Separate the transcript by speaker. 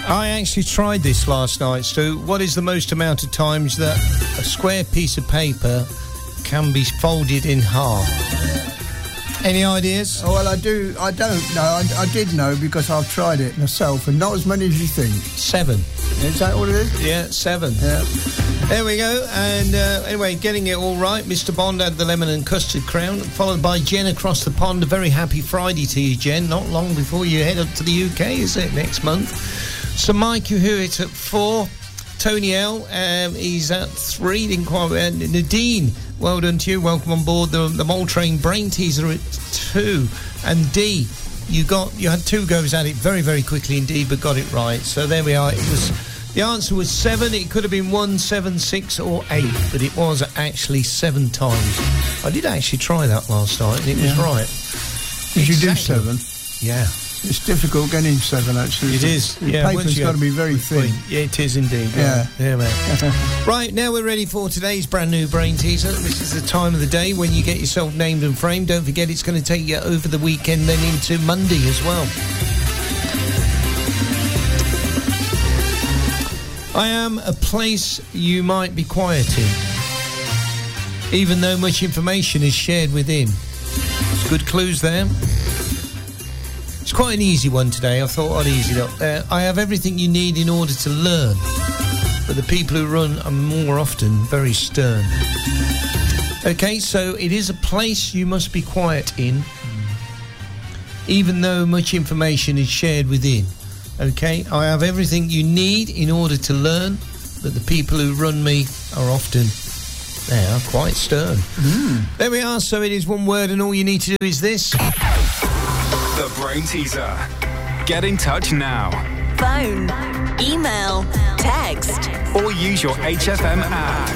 Speaker 1: I actually tried this last night, Stu. What is the most amount of times that a square piece of paper can be folded in half? Any ideas?
Speaker 2: Oh, well, I don't know. I did know because I've tried it myself, and not as many as you think.
Speaker 1: 7.
Speaker 2: Is that what it is?
Speaker 1: Yeah, 7.
Speaker 2: Yeah.
Speaker 1: There we go. And anyway, getting it all right. Mr. Bond had the lemon and custard crown, followed by Jen across the pond. A very happy Friday to you, Jen. Not long before you head up to the UK, is it, next month? So Mike Hewitt at 4. Tony L, he's at 3. Didn't quite. Nadine, well done to you. Welcome on board the Mole Train Brain Teaser at 2. And D, you had 2 goes at it very, very quickly indeed, but got it right. So there we are. The answer was 7. It could have been 1, 7, 6 or 8, but it was actually 7 times. I did actually try that last night, and it was right.
Speaker 2: Did you do 7?
Speaker 1: Yeah.
Speaker 2: It's difficult getting 7, actually.
Speaker 1: It is.
Speaker 2: The paper's got to be very thin.
Speaker 1: Yeah, it is indeed.
Speaker 2: Yeah.
Speaker 1: Yeah, man. Right, now we're ready for today's brand new Brain Teaser. This is the time of the day when you get yourself named and framed. Don't forget, it's going to take you over the weekend, then into Monday as well. I am a place you might be quiet in, even though much information is shared within. There's good clues there. It's quite an easy one today. I thought I'd ease it up. I have everything you need in order to learn, but the people who run are more often very stern. Okay, so it is a place you must be quiet in, even though much information is shared within. Okay, I have everything you need in order to learn, but the people who run me are often, they are quite stern. There we are. So it is one word, and all you need to do is this.
Speaker 3: The Brain Teaser. Get in touch now.
Speaker 4: Phone, email, text,
Speaker 3: or use your HFM app.